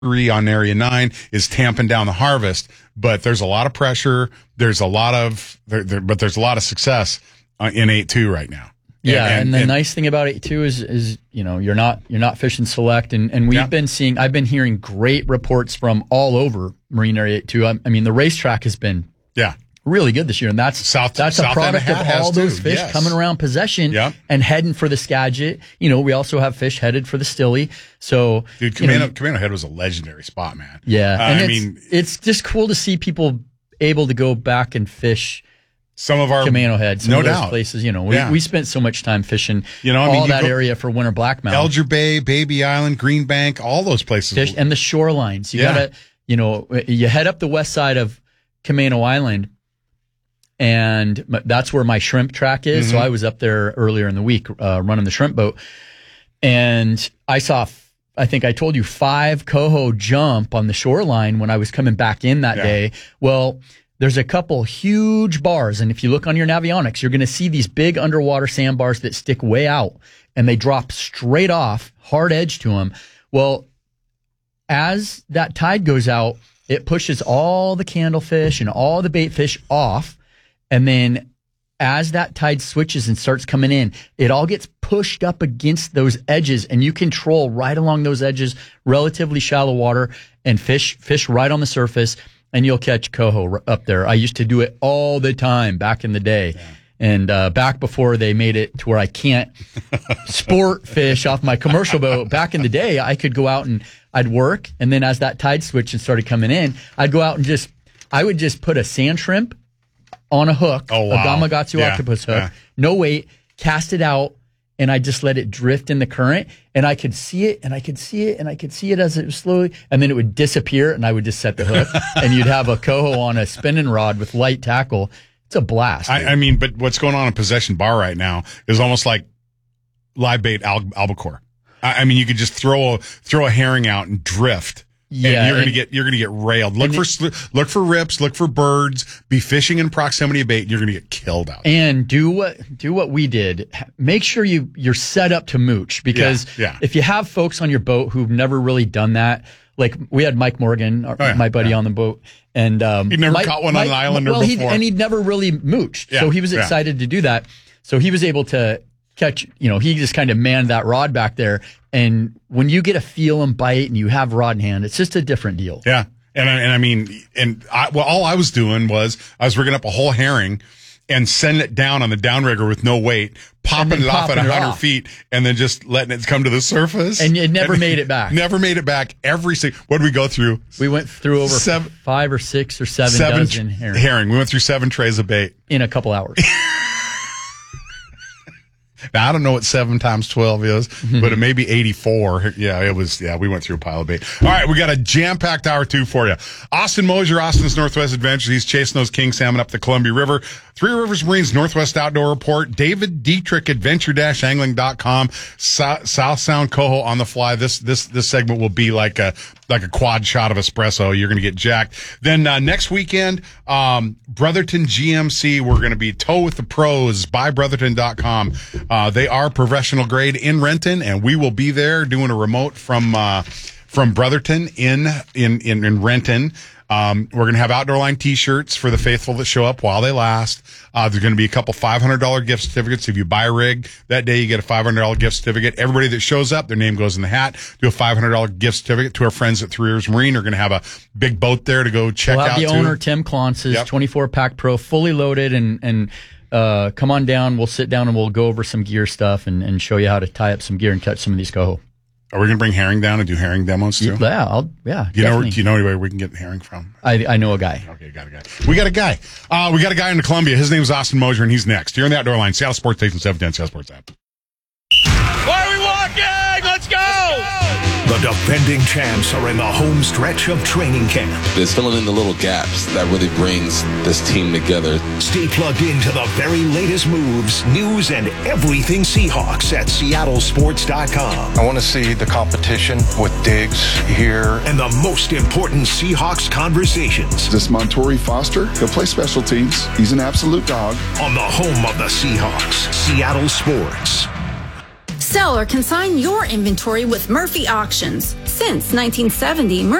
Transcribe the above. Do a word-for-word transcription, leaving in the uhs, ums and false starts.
on Area nine is tamping down the harvest, but there's a lot of pressure. There's a lot of, there, there, but there's a lot of success uh, in eight two right now. Yeah, and, and, and the and, nice thing about it too is, is you know, you're not you're not fishing select, and, and we've yeah. been seeing. I've been hearing great reports from all over Marine Area eight two. I, I mean, the racetrack has been yeah really good this year, and that's South, that's South a product of all those too. fish yes. coming around possession yep. and heading for the Skagit. You know, we also have fish headed for the Stilly. So, dude, Camano, you know, Camano Head was a legendary spot, man. Yeah, uh, and I it's, mean, it's just cool to see people able to go back and fish. Some of our Camano Head, some no of those doubt. places, you know, we, yeah. we spent so much time fishing, you know, I mean, all you that go, area for winter blackmouth, Elger Bay, Baby Island, Green Bank, all those places, fish, and the shorelines. You yeah. gotta, you know, you head up the west side of Camano Island, and that's where my shrimp track is. Mm-hmm. So I was up there earlier in the week uh, running the shrimp boat, and I saw. I think I told you five coho jump on the shoreline when I was coming back in that yeah. day. Well, there's a couple huge bars, and if you look on your Navionics, you're going to see these big underwater sandbars that stick way out, and they drop straight off, hard edge to them. Well, as that tide goes out, it pushes all the candlefish and all the bait fish off, and then as that tide switches and starts coming in, it all gets pushed up against those edges, and you can troll right along those edges, relatively shallow water, and fish fish right on the surface. And you'll catch coho up there. I used to do it all the time back in the day. Yeah. And uh, back before they made it to where I can't sport fish off my commercial boat, back in the day, I could go out and I'd work. And then as that tide switched and started coming in, I'd go out and just, I would just put a sand shrimp on a hook, oh, wow. a Gamakatsu yeah. octopus hook, yeah. no weight, cast it out, and I just let it drift in the current, and I could see it, and I could see it, and I could see it as it was slowly, and then it would disappear, and I would just set the hook, and you'd have a coho on a spinning rod with light tackle. It's a blast. I, I mean, but what's going on in Possession Bar right now is almost like live bait al- albacore. I, I mean, you could just throw a, throw a herring out and drift. Yeah, and you're and, gonna get you're gonna get railed. Look for it, look for rips. Look for birds. Be fishing in proximity of bait. And you're gonna get killed out. And do what do what we did. Make sure you you're set up to mooch, because yeah, yeah. if you have folks on your boat who've never really done that, like we had Mike Morgan, our, oh, yeah, my buddy yeah. on the boat, and um, he'd never Mike, caught one Mike, on an islander well, before, he'd, and he'd never really mooched, yeah, so he was excited yeah. to do that. So he was able to catch, you know, he just kind of manned that rod back there. And when you get a feel and bite and you have rod in hand, it's just a different deal. Yeah. And I, and I mean, and I, well, all I was doing was I was rigging up a whole herring and sending it down on the downrigger with no weight, popping it off at one hundred feet, and then just letting it come to the surface. And it never and made it back. Never made it back. Every single, what did we go through? We went through over seven, five or six or seven, seven dozen herring. herring. We went through seven trays of bait. In a couple hours. Now, I don't know what seven times twelve is, but it may be eighty-four. Yeah, it was, yeah, we went through a pile of bait. All right, we got a jam-packed hour two for you. Austin Mosier, Austin's Northwest Adventures. He's chasing those king salmon up the Columbia River. Three Rivers Marines Northwest Outdoor Report. David Dietrich, adventure dash angling dot com. So- South Sound Coho on the fly. This, this, this segment will be like a, like a quad shot of espresso. You're going to get jacked. Then, uh, next weekend, um, Brotherton G M C, we're going to be toe with the pros by brotherton dot com. Uh, they are professional grade in Renton, and we will be there doing a remote from, uh, from Brotherton in, in, in, in Renton. Um, we're going to have outdoor line t-shirts for the faithful that show up while they last. Uh, there's going to be a couple five hundred dollars gift certificates. If you buy a rig that day, you get a five hundred dollars gift certificate. Everybody that shows up, their name goes in the hat. Do a five hundred dollars gift certificate to our friends at Three Rivers Marine. Are going to have a big boat there to go check we'll have out. The too. owner, Tim Clonce's yep. twenty-four pack Pro, fully loaded, and, and, uh, come on down. We'll sit down and we'll go over some gear stuff and, and show you how to tie up some gear and catch some of these coho. Are we going to bring herring down and do herring demos too? Yeah, I'll, yeah. Do you know? Do you know anybody we can get herring from? I I know a guy. Okay, got a guy. We got a guy. Uh, we got a guy in Columbia. His name is Austin Mosier, and he's next. You're on the Outdoor Line, Seattle Sports Station seven ten, Seattle Sports app. Why are we walking? Let's go! The defending champs are in the home stretch of training camp. It's filling in the little gaps that really brings this team together. Stay plugged into the very latest moves, news, and everything Seahawks at seattle sports dot com. I want to see the competition with Diggs here. And the most important Seahawks conversations. This Montori Foster, he'll play special teams. He's an absolute dog. On the home of the Seahawks, Seattle Sports. Sell or consign your inventory with Murphy Auctions. Since nineteen seventy,